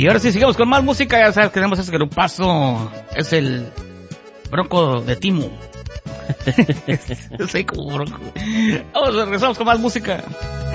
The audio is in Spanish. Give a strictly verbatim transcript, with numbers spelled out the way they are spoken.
Y ahora sí, sigamos con más música. Ya sabes que tenemos ese grupazo. Es el Bronco de Timo. Soy como Bronco. Vamos, regresamos con más música.